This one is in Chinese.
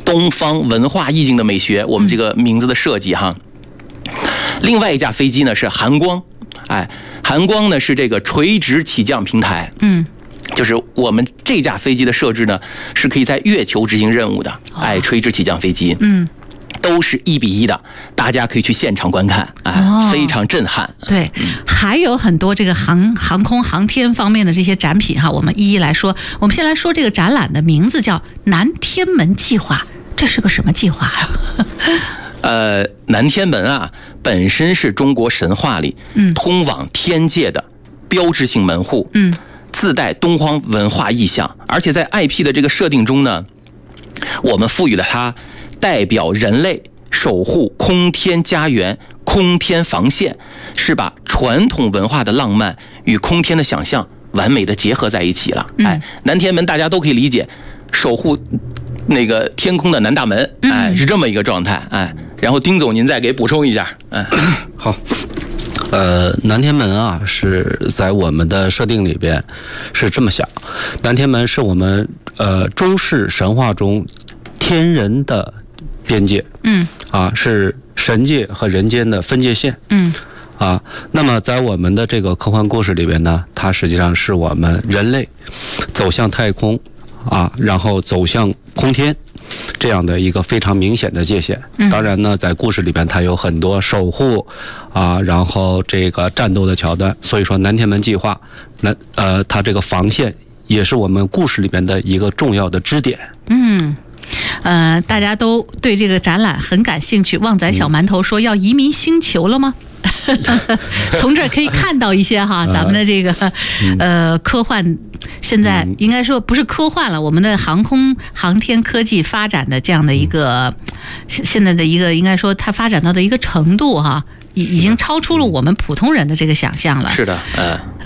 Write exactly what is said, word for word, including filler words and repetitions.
东方文化意境的美学，我们这个名字的设计哈。另外一架飞机呢是寒光，哎，寒光呢是这个垂直起降平台，嗯。就是我们这架飞机的设置呢，是可以在月球执行任务的，哎，垂直起降飞机，嗯，都是一比一的，大家可以去现场观看，哎，哦、非常震撼。 对，还有很多这个航航空航天方面的这些展品哈，我们一一来说。我们先来说这个展览的名字叫南天门计划，这是个什么计划啊？ 呃，南天门啊，本身是中国神话里通往天界的标志性门户，嗯。自带东方文化意象，而且在 I P 的这个设定中呢，我们赋予了它代表人类守护空天家园、空天防线，是把传统文化的浪漫与空天的想象完美的结合在一起了。哎，南天门大家都可以理解，守护那个天空的南大门，哎，是这么一个状态。哎，然后丁总您再给补充一下。哎， 好。呃，南天门啊，是在我们的设定里边是这么想，南天门是我们呃中式神话中天人的边界，嗯，啊，是神界和人间的分界线，嗯，啊，那么在我们的这个科幻故事里边呢，它实际上是我们人类走向太空啊，然后走向空天。这样的一个非常明显的界限。当然呢，在故事里边它有很多守护啊，然后这个战斗的桥段。所以说南天门计划，南呃，它这个防线也是我们故事里边的一个重要的支点。嗯。 呃，大家都对这个展览很感兴趣。旺仔小馒头说要移民星球了吗？从这儿可以看到一些哈，咱们的这个呃科幻，现在应该说不是科幻了，我们的航空航天科技发展的这样的一个现在的一个应该说它发展到的一个程度哈，已已经超出了我们普通人的这个想象了。 是的，呃。